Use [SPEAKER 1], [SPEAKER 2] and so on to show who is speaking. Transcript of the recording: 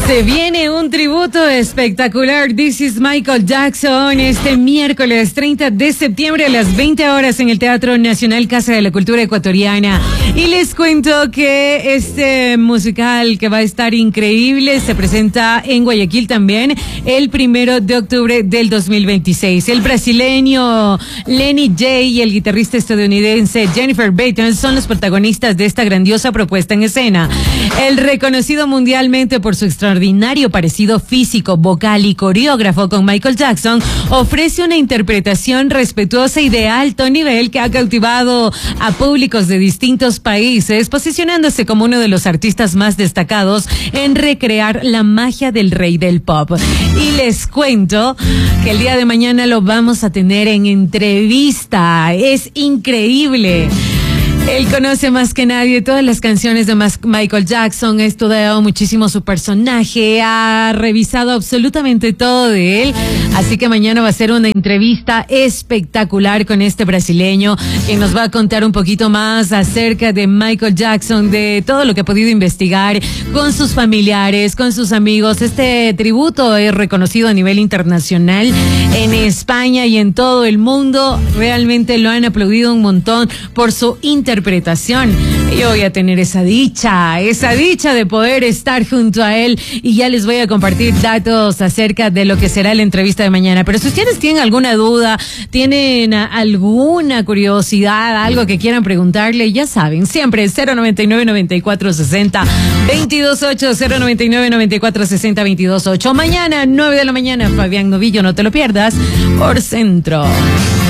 [SPEAKER 1] Se viene un tributo espectacular. This is Michael Jackson este miércoles 30 de septiembre a las 20 horas en el Teatro Nacional Casa de la Cultura Ecuatoriana. Y les cuento que este musical que va a estar increíble se presenta en Guayaquil también el 1 de octubre del 2026. El brasileño Lenny J y el guitarrista estadounidense Jennifer Baton son los protagonistas de esta grandiosa propuesta en escena. El reconocido mundialmente por su extraordinario parecido físico, vocal y coreógrafo con Michael Jackson ofrece una interpretación respetuosa y de alto nivel que ha cautivado a públicos de distintos países, posicionándose como uno de los artistas más destacados en recrear la magia del rey del pop. Y les cuento que el día de mañana lo vamos a tener en entrevista. Es increíble. Él conoce más que nadie todas las canciones de Michael Jackson, ha estudiado muchísimo su personaje, ha revisado absolutamente todo de él, así que mañana va a ser una entrevista espectacular con este brasileño, que nos va a contar un poquito más acerca de Michael Jackson, de todo lo que ha podido investigar con sus familiares, con sus amigos. Este tributo es reconocido a nivel internacional en España y en todo el mundo. Realmente lo han aplaudido un montón por su interpretación. Yo voy a tener esa dicha de poder estar junto a él, y ya les voy a compartir datos acerca de lo que será la entrevista de mañana. Pero si ustedes tienen alguna duda, tienen alguna curiosidad, algo que quieran preguntarle, ya saben, siempre 099-9460-228, 099-9460-228. Mañana, 9 de la mañana, Fabián Novillo, no te lo pierdas, por Centro.